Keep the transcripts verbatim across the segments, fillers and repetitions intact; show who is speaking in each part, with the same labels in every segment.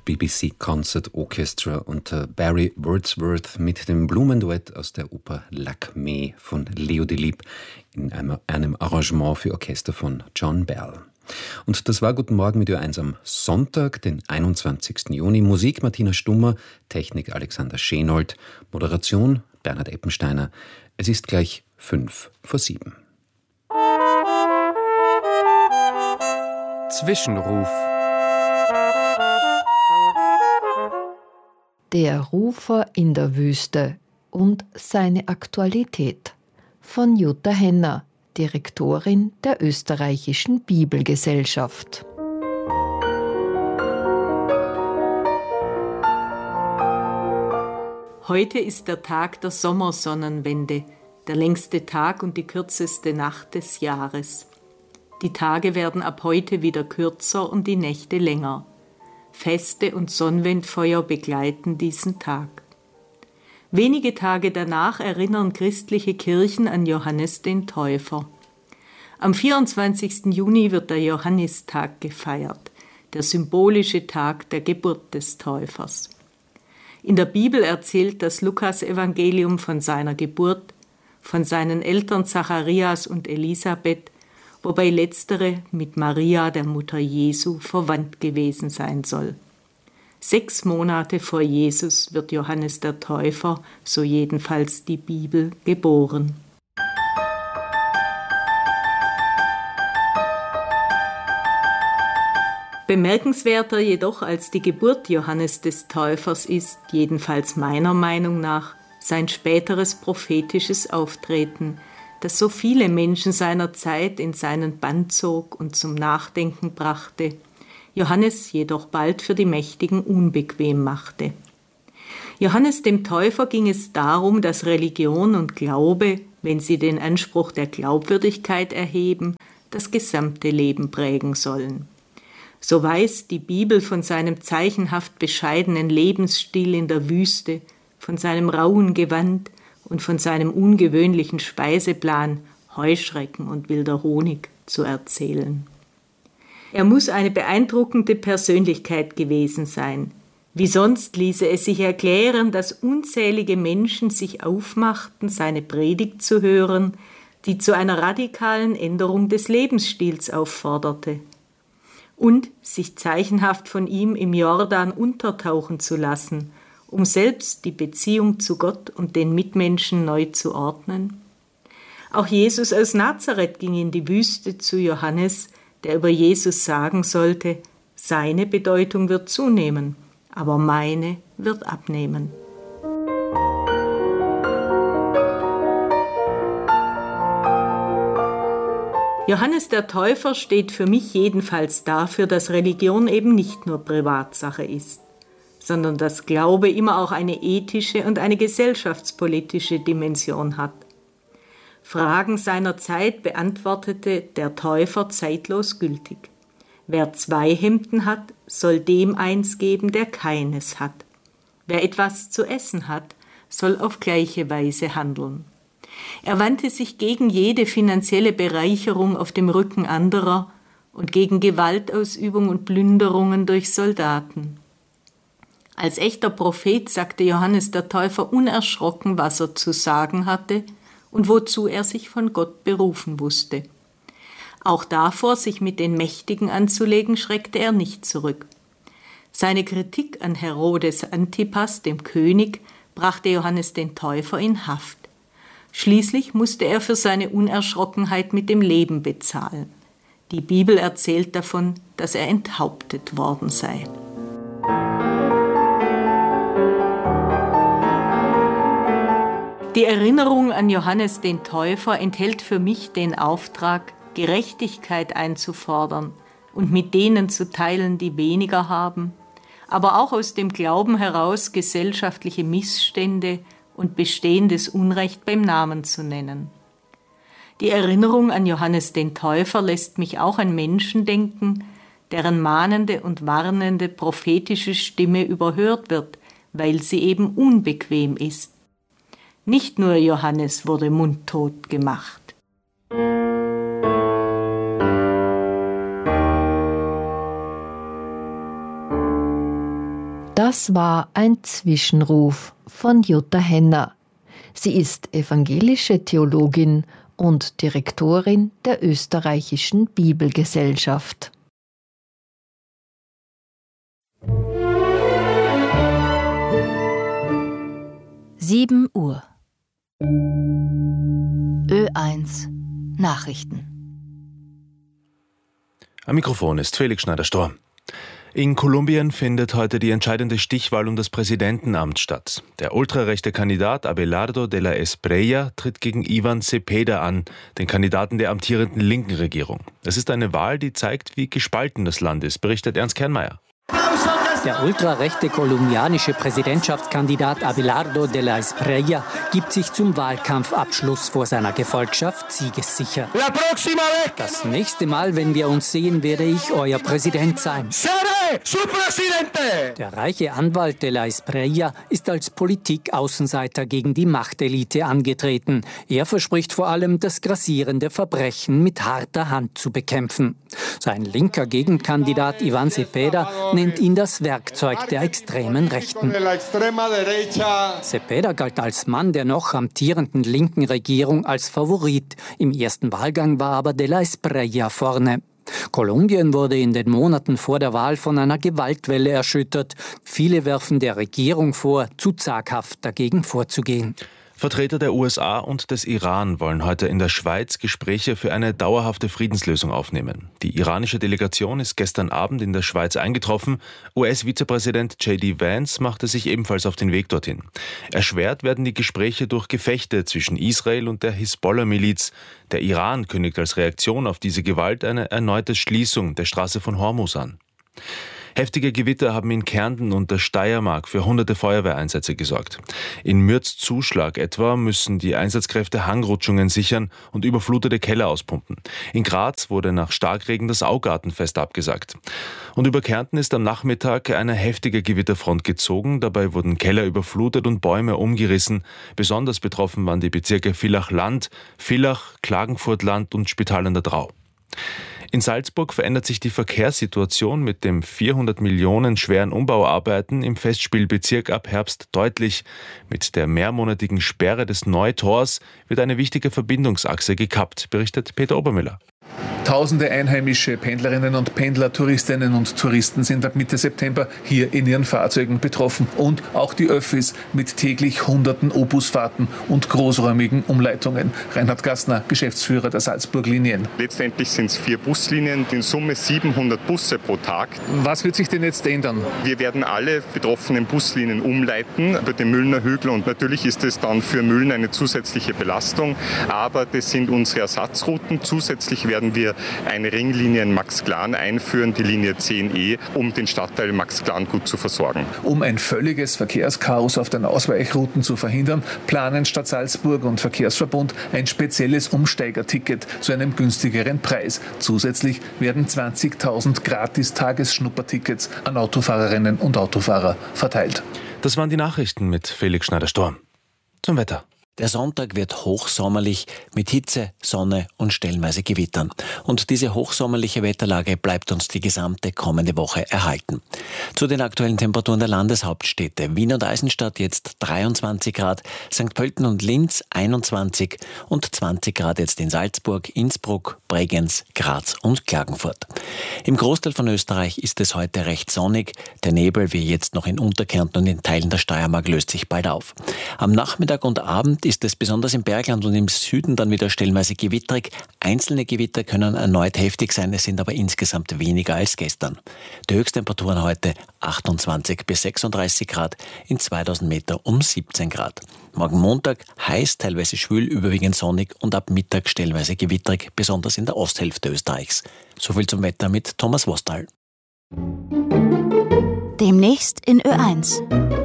Speaker 1: B B C Concert Orchestra unter Barry Wordsworth mit dem Blumenduett aus der Oper Lakmé von Leo Delibes in einem, einem Arrangement für Orchester von John Bell. Und das war Guten Morgen mit Ö eins am Sonntag, den einundzwanzigsten Juni. Musik Martina Stummer, Technik Alexander Schenold, Moderation Bernhard Eppensteiner. Es ist gleich fünf vor sieben.
Speaker 2: Zwischenruf.
Speaker 3: Der Rufer in der Wüste und seine Aktualität von Jutta Henner, Direktorin der Österreichischen Bibelgesellschaft.
Speaker 4: Heute ist der Tag der Sommersonnenwende, der längste Tag und die kürzeste Nacht des Jahres. Die Tage werden ab heute wieder kürzer und die Nächte länger. Feste und Sonnwendfeuer begleiten diesen Tag. Wenige Tage danach erinnern christliche Kirchen an Johannes den Täufer. Am vierundzwanzigsten Juni wird der Johannistag gefeiert, der symbolische Tag der Geburt des Täufers. In der Bibel erzählt das Lukas-Evangelium von seiner Geburt, von seinen Eltern Zacharias und Elisabeth, wobei letztere mit Maria, der Mutter Jesu, verwandt gewesen sein soll. Sechs Monate vor Jesus wird Johannes der Täufer, so jedenfalls die Bibel, geboren. Bemerkenswerter jedoch als die Geburt Johannes des Täufers ist, jedenfalls meiner Meinung nach, sein späteres prophetisches Auftreten, das so viele Menschen seiner Zeit in seinen Bann zog und zum Nachdenken brachte, Johannes jedoch bald für die Mächtigen unbequem machte. Johannes dem Täufer ging es darum, dass Religion und Glaube, wenn sie den Anspruch der Glaubwürdigkeit erheben, das gesamte Leben prägen sollen. So weiß die Bibel von seinem zeichenhaft bescheidenen Lebensstil in der Wüste, von seinem rauen Gewand und von seinem ungewöhnlichen Speiseplan, Heuschrecken und wilder Honig, zu erzählen. Er muss eine beeindruckende Persönlichkeit gewesen sein. Wie sonst ließe es sich erklären, dass unzählige Menschen sich aufmachten, seine Predigt zu hören, die zu einer radikalen Änderung des Lebensstils aufforderte. Und sich zeichenhaft von ihm im Jordan untertauchen zu lassen, um selbst die Beziehung zu Gott und den Mitmenschen neu zu ordnen? Auch Jesus aus Nazareth ging in die Wüste zu Johannes, der über Jesus sagen sollte, seine Bedeutung wird zunehmen, aber meine wird abnehmen. Johannes der Täufer steht für mich jedenfalls dafür, dass Religion eben nicht nur Privatsache ist, sondern dass Glaube immer auch eine ethische und eine gesellschaftspolitische Dimension hat. Fragen seiner Zeit beantwortete der Täufer zeitlos gültig. Wer zwei Hemden hat, soll dem eins geben, der keines hat. Wer etwas zu essen hat, soll auf gleiche Weise handeln. Er wandte sich gegen jede finanzielle Bereicherung auf dem Rücken anderer und gegen Gewaltausübung und Plünderungen durch Soldaten. Als echter Prophet sagte Johannes der Täufer unerschrocken, was er zu sagen hatte und wozu er sich von Gott berufen wusste. Auch davor, sich mit den Mächtigen anzulegen, schreckte er nicht zurück. Seine Kritik an Herodes Antipas, dem König, brachte Johannes den Täufer in Haft. Schließlich musste er für seine Unerschrockenheit mit dem Leben bezahlen. Die Bibel erzählt davon, dass er enthauptet worden sei. Die Erinnerung an Johannes den Täufer enthält für mich den Auftrag, Gerechtigkeit einzufordern und mit denen zu teilen, die weniger haben, aber auch aus dem Glauben heraus gesellschaftliche Missstände und bestehendes Unrecht beim Namen zu nennen. Die Erinnerung an Johannes den Täufer lässt mich auch an Menschen denken, deren mahnende und warnende prophetische Stimme überhört wird, weil sie eben unbequem ist. Nicht nur Johannes wurde mundtot gemacht.
Speaker 3: Das war ein Zwischenruf von Jutta Henner. Sie ist evangelische Theologin und Direktorin der Österreichischen Bibelgesellschaft.
Speaker 2: sieben Uhr. Ö eins Nachrichten.
Speaker 5: Am Mikrofon ist Felix Schneider-Storm. In Kolumbien findet heute die entscheidende Stichwahl um das Präsidentenamt statt. Der ultrarechte Kandidat Abelardo de la Espriella tritt gegen Ivan Cepeda an, den Kandidaten der amtierenden linken Regierung. Es ist eine Wahl, die zeigt, wie gespalten das Land ist, berichtet Ernst Kernmeier.
Speaker 6: Der ultrarechte kolumbianische Präsidentschaftskandidat Abelardo de la Espriella gibt sich zum Wahlkampfabschluss vor seiner Gefolgschaft siegessicher. Das nächste Mal, wenn wir uns sehen, werde ich euer Präsident sein. Der reiche Anwalt de la Espriella ist als Politikaußenseiter gegen die Machtelite angetreten. Er verspricht vor allem, das grassierende Verbrechen mit harter Hand zu bekämpfen. Sein linker Gegenkandidat Ivan Cepeda nennt ihn das Werkzeug der extremen Rechten. Cepeda galt als Mann der noch amtierenden linken Regierung als Favorit. Im ersten Wahlgang war aber de la Espriella vorne. Kolumbien wurde in den Monaten vor der Wahl von einer Gewaltwelle erschüttert. Viele werfen der Regierung vor, zu zaghaft dagegen vorzugehen.
Speaker 5: Vertreter der U S A und des Iran wollen heute in der Schweiz Gespräche für eine dauerhafte Friedenslösung aufnehmen. Die iranische Delegation ist gestern Abend in der Schweiz eingetroffen. U S-Vizepräsident J D Vance machte sich ebenfalls auf den Weg dorthin. Erschwert werden die Gespräche durch Gefechte zwischen Israel und der Hisbollah-Miliz. Der Iran kündigt als Reaktion auf diese Gewalt eine erneute Schließung der Straße von Hormuz an. Heftige Gewitter haben in Kärnten und der Steiermark für hunderte Feuerwehreinsätze gesorgt. In Mürz-Zuschlag etwa müssen die Einsatzkräfte Hangrutschungen sichern und überflutete Keller auspumpen. In Graz wurde nach Starkregen das Augartenfest abgesagt. Und über Kärnten ist am Nachmittag eine heftige Gewitterfront gezogen. Dabei wurden Keller überflutet und Bäume umgerissen. Besonders betroffen waren die Bezirke Villach-Land, Villach, Klagenfurt-Land und Spital an der Drau. In Salzburg verändert sich die Verkehrssituation mit dem vierhundert Millionen schweren Umbauarbeiten im Festspielbezirk ab Herbst deutlich. Mit der mehrmonatigen Sperre des Neutors wird eine wichtige Verbindungsachse gekappt, berichtet Peter Obermüller.
Speaker 7: Tausende einheimische Pendlerinnen und Pendler, Touristinnen und Touristen sind ab Mitte September hier in ihren Fahrzeugen betroffen. Und auch die Öffis mit täglich hunderten O-Bus-Fahrten und großräumigen Umleitungen. Reinhard Gassner, Geschäftsführer der Salzburg-Linien.
Speaker 8: Letztendlich sind es vier Buslinien, in Summe siebenhundert Busse pro Tag.
Speaker 7: Was wird sich denn jetzt ändern?
Speaker 8: Wir werden alle betroffenen Buslinien umleiten über den Müllner Hügel und natürlich ist es dann für Mühlen eine zusätzliche Belastung. Aber das sind unsere Ersatzrouten. Zusätzlich werden wir eine Ringlinie in Maxglan einführen, die Linie zehn E, um den Stadtteil Maxglan gut zu versorgen.
Speaker 7: Um ein völliges Verkehrschaos auf den Ausweichrouten zu verhindern, planen Stadt Salzburg und Verkehrsverbund ein spezielles Umsteigerticket zu einem günstigeren Preis. Zusätzlich werden zwanzigtausend Gratis-Tagesschnuppertickets an Autofahrerinnen und Autofahrer verteilt.
Speaker 5: Das waren die Nachrichten mit Felix Schneider-Storm. Zum Wetter.
Speaker 9: Der Sonntag wird hochsommerlich mit Hitze, Sonne und stellenweise Gewittern. Und diese hochsommerliche Wetterlage bleibt uns die gesamte kommende Woche erhalten. Zu den aktuellen Temperaturen der Landeshauptstädte. Wien und Eisenstadt jetzt dreiundzwanzig Grad, Sankt Pölten und Linz einundzwanzig und zwanzig Grad jetzt in Salzburg, Innsbruck, Bregenz, Graz und Klagenfurt. Im Großteil von Österreich ist es heute recht sonnig. Der Nebel, wie jetzt noch in Unterkärnten und in Teilen der Steiermark, löst sich bald auf. Am Nachmittag und Abend ist es besonders im Bergland und im Süden dann wieder stellenweise gewitterig. Einzelne Gewitter können erneut heftig sein, es sind aber insgesamt weniger als gestern. Die Höchsttemperaturen heute achtundzwanzig bis sechsunddreißig Grad, in zweitausend Meter um siebzehn Grad. Morgen Montag heiß, teilweise schwül, überwiegend sonnig und ab Mittag stellenweise gewitterig, besonders in der Osthälfte Österreichs. Soviel zum Wetter mit Thomas Wostal.
Speaker 2: Demnächst in Ö eins.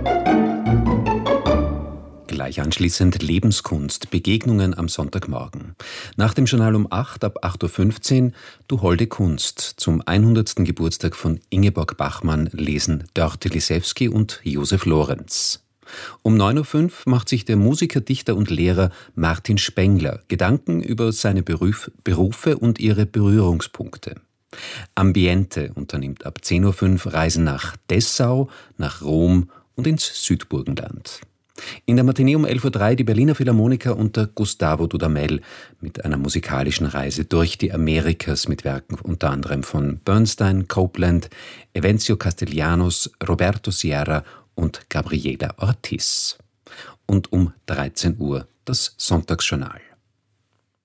Speaker 1: Gleich anschließend Lebenskunst, Begegnungen am Sonntagmorgen. Nach dem Journal um acht ab acht Uhr fünfzehn Du holde Kunst. Zum hundertsten Geburtstag von Ingeborg Bachmann lesen Dörte Lisewski und Josef Lorenz. Um neun Uhr fünf macht sich der Musiker, Dichter und Lehrer Martin Spengler Gedanken über seine Beruf, Berufe und ihre Berührungspunkte. Ambiente unternimmt ab zehn Uhr fünf Reisen nach Dessau, nach Rom und ins Südburgenland. In der Matinee um elf Uhr drei die Berliner Philharmoniker unter Gustavo Dudamel mit einer musikalischen Reise durch die Amerikas mit Werken unter anderem von Bernstein, Copeland, Evencio Castellanos, Roberto Sierra und Gabriela Ortiz. Und um dreizehn Uhr das Sonntagsjournal.